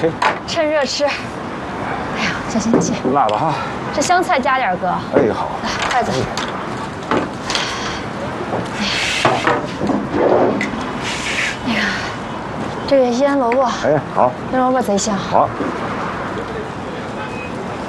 OK， 趁热吃。哎呀，小心切。 辣的哈。 这香菜加点，哥。 哎，好。 来，筷子。那个，这个腌萝卜。 哎，好。 腌萝卜贼香。 好。